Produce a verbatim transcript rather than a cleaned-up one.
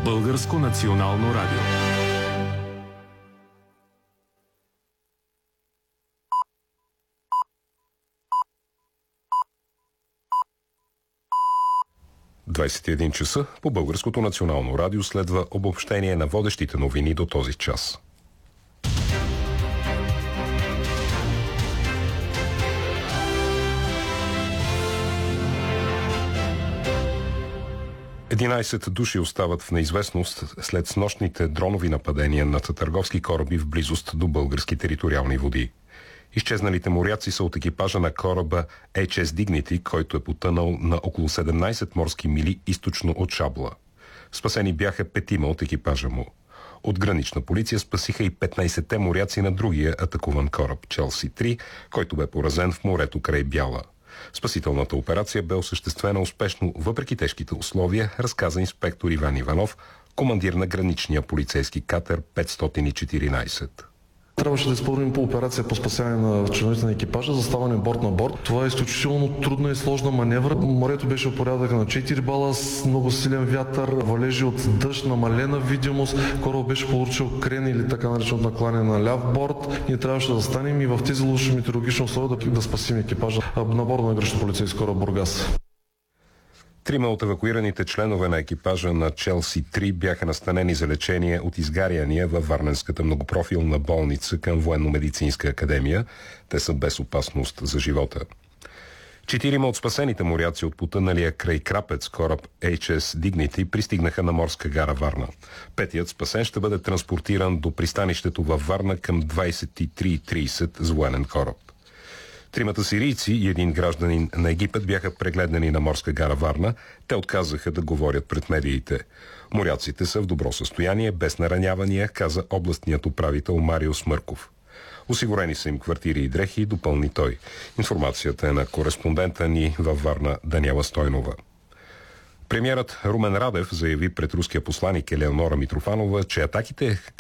Българско национално радио. двадесет и един часа по Българското национално радио следва обобщение на водещите новини до този час. единадесет души остават в неизвестност след снощните дронови нападения над търговски кораби в близост до български териториални води. Изчезналите моряци са от екипажа на кораба Ейч Ес Dignity, който е потънал на около седемнадесет морски мили източно от Шабла. Спасени бяха петима от екипажа му. От гранична полиция спасиха и петнадесетте моряци на другия атакуван кораб Челси три, който бе поразен в морето край Бяла. Спасителната операция бе осъществена успешно въпреки тежките условия, разказа инспектор Иван Иванов, командир на граничния полицейски катер петстотин и четиринадесет. Трябваше да изпълним по операция по спасяване на членовете на екипажа, заставане борт на борт. Това е изключително трудна и сложна маневра. Морето беше от порядъка на четири бала с много силен вятър, валежи от дъжд, намалена видимост. Корабът беше получил крен или така наречен накланяне на ляв борт. Ние трябваше да застанем и в тези лоши метеорологични условия да, да спасим екипажа на борда на граничен полицейски кораб Бургас. Трима от евакуираните членове на екипажа на Челси три бяха настанени за лечение от изгаряния във Варненската многопрофилна болница към Военно-медицинска академия. Те са без опасност за живота. Четирима от спасените моряци от потъналия край Крапец кораб Ейч Ес Dignity пристигнаха на морска гара Варна. Петият спасен ще бъде транспортиран до пристанището във Варна към двадесет и три и тридесет с военен кораб. Тримата сирийци и един гражданин на Египет бяха прегледани на морска гара Варна. Те отказаха да говорят пред медиите. Моряците са в добро състояние, без наранявания, каза областният управител Марио Смърков. Осигурени са им квартири и дрехи, допълни той. Информацията е на кореспондента ни във Варна Даниела Стойнова. Премиерът Румен Радев заяви пред руския посланик Елеонора Митрофанова, че атаките